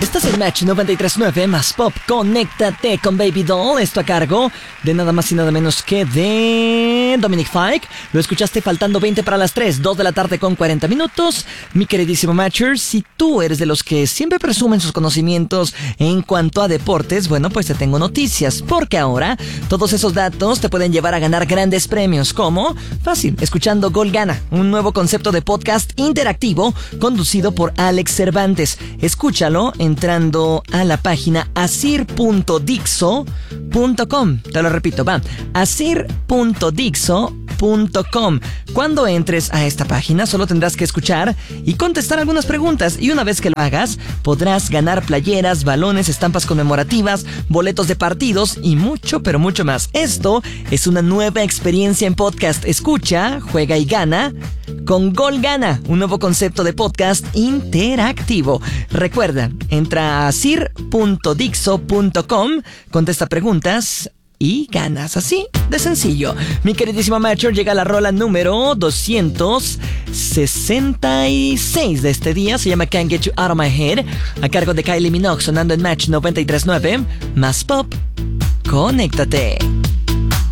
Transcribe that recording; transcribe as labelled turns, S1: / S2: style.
S1: Estás en Match 93.9 más Pop. Conéctate con Baby Doll. Esto a cargo de nada más y nada menos que de Dominic Fike. Lo escuchaste faltando 20 para las 3, 2 de la tarde con 40 minutos. Mi queridísimo Matcher, si tú eres de los que siempre presumen sus conocimientos en cuanto a deportes, bueno, pues te tengo noticias, porque ahora todos esos datos te pueden llevar a ganar grandes premios, como, fácil, escuchando Gol Gana, un nuevo concepto de podcast interactivo conducido por Alex Cervantes. Escúchalo entrando a la página asir.dixo.com. Te lo repito, va, asir.dixo.com. Cuando entres a esta página, solo tendrás que escuchar y contestar algunas preguntas, y una vez que lo hagas, podrás ganar playeras, balones, estampas conmemorativas, boletos de partidos y mucho, pero mucho más. Esto es una nueva experiencia en podcast. Escucha, juega y gana con Gol Gana, un nuevo concepto de podcast interactivo. Recuerda, entra a asir.dixo.com, contesta preguntas y ganas, así de sencillo. Mi queridísima Matcher, llega la rola número 266 de este día. Se llama Can't Get You Out of My Head, a cargo de Kylie Minogue, sonando en Match 93.9 más Pop. Conéctate.